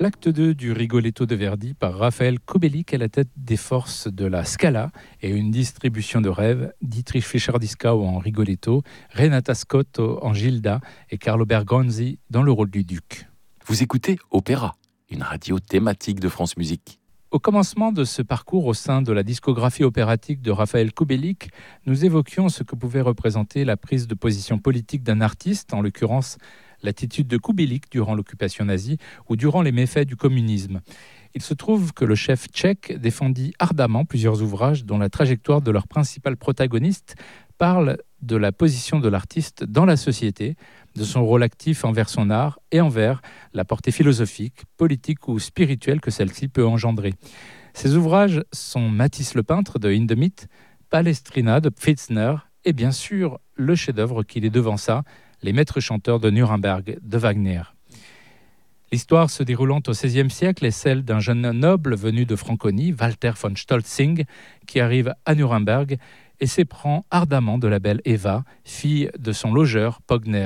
L'acte 2 du Rigoletto de Verdi par Raphaël Kubelik à la tête des forces de la Scala et une distribution de rêve, Dietrich Fischer-Dieskau en Rigoletto, Renata Scott en Gilda et Carlo Bergonzi dans le rôle du duc. Vous écoutez Opéra, une radio thématique de France Musique. Au commencement de ce parcours au sein de la discographie opératique de Raphaël Kubelik, nous évoquions ce que pouvait représenter la prise de position politique d'un artiste, en l'occurrence l'attitude de Kubelik durant l'occupation nazie ou durant les méfaits du communisme. Il se trouve que le chef tchèque défendit ardemment plusieurs ouvrages dont la trajectoire de leur principal protagoniste parle de la position de l'artiste dans la société, de son rôle actif envers son art et envers la portée philosophique, politique ou spirituelle que celle-ci peut engendrer. Ces ouvrages sont Matisse le peintre de Hindemith, Palestrina de Pfitzner et bien sûr le chef-d'œuvre qui les devança, Les Maîtres chanteurs de Nuremberg de Wagner. L'histoire se déroulant au XVIe siècle est celle d'un jeune noble venu de Franconie, Walter von Stolzing, qui arrive à Nuremberg et s'éprend ardemment de la belle Eva, fille de son logeur Pogner.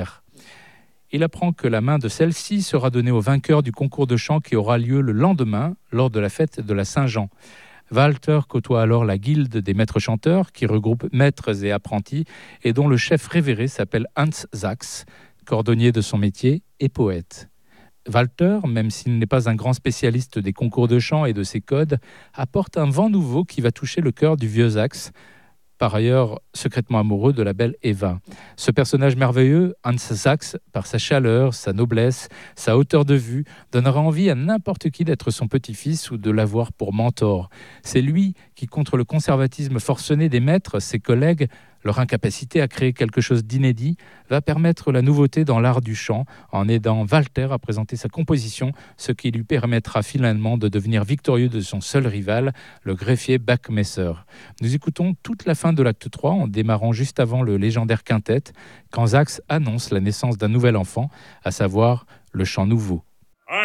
Il apprend que la main de celle-ci sera donnée au vainqueur du concours de chant qui aura lieu le lendemain, lors de la fête de la Saint-Jean. Walter côtoie alors la guilde des maîtres chanteurs, qui regroupe maîtres et apprentis, et dont le chef révéré s'appelle Hans Sachs, cordonnier de son métier et poète. Walter, même s'il n'est pas un grand spécialiste des concours de chant et de ses codes, apporte un vent nouveau qui va toucher le cœur du vieux Sachs, par ailleurs secrètement amoureux de la belle Eva. Ce personnage merveilleux, Hans Sachs, par sa chaleur, sa noblesse, sa hauteur de vue, donnera envie à n'importe qui d'être son petit-fils ou de l'avoir pour mentor. C'est lui qui, contre le conservatisme forcené des maîtres, ses collègues, leur incapacité à créer quelque chose d'inédit, va permettre la nouveauté dans l'art du chant en aidant Walter à présenter sa composition, ce qui lui permettra finalement de devenir victorieux de son seul rival, le greffier Backmesser. Nous écoutons toute la fin de l'acte 3 en démarrant juste avant le légendaire quintet, quand Sachs annonce la naissance d'un nouvel enfant, à savoir le chant nouveau.